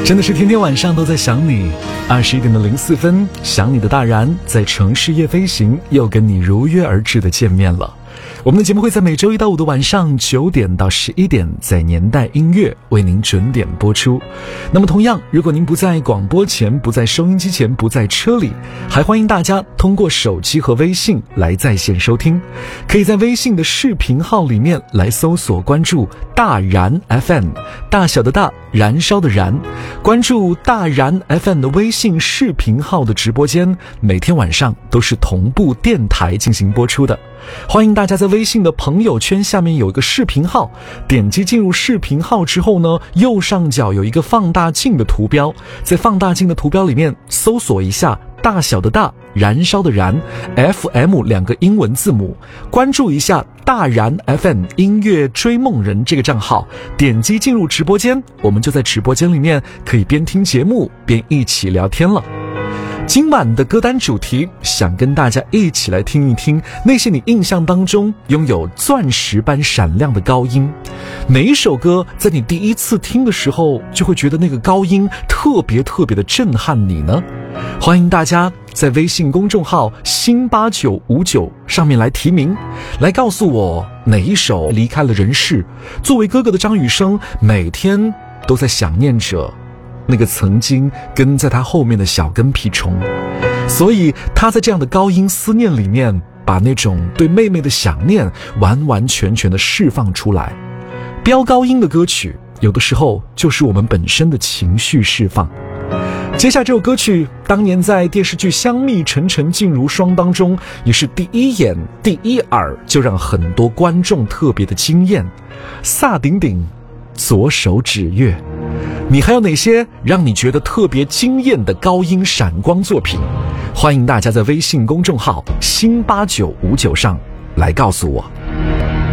真的是天天晚上都在想你。21点04分，想你的大然在城市夜飞行又跟你如约而至的见面了。我们的节目会在每周1到5的晚上9点到11点，在年代音乐为您准点播出。那么同样，如果您不在广播前，不在收音机前，不在车里，还欢迎大家通过手机和微信来在线收听。可以在微信的视频号里面来搜索关注大然 FM， 大小的大，燃烧的燃，关注大然 FM 的微信视频号的直播间，每天晚上都是同步电台进行播出的。欢迎大家在微信的朋友圈下面有一个视频号，点击进入视频号之后呢，右上角有一个放大镜的图标，在放大镜的图标里面搜索一下大小的大，燃烧的燃， FM 2个英文字母，关注一下大然 FM 音乐追梦人这个账号，点击进入直播间，我们就在直播间里面可以边听节目边一起聊天了。今晚的歌单主题，想跟大家一起来听一听那些你印象当中拥有钻石般闪亮的高音。哪一首歌在你第一次听的时候就会觉得那个高音特别的震撼你呢？欢迎大家在微信公众号新8959上面来提名，来告诉我哪一首离开了人世。作为哥哥的张雨生每天都在想念着那个曾经跟在他后面的小跟屁虫，所以他在这样的高音思念里面，把那种对妹妹的想念完全的释放出来。飙高音的歌曲有的时候就是我们本身的情绪释放。接下这首歌曲当年在电视剧《香蜜沉沉烬如霜》当中也是第一眼第一耳就让很多观众特别的惊艳。萨顶顶左手指月，你还有哪些让你觉得特别惊艳的高音闪光作品？欢迎大家在微信公众号新8959上来告诉我。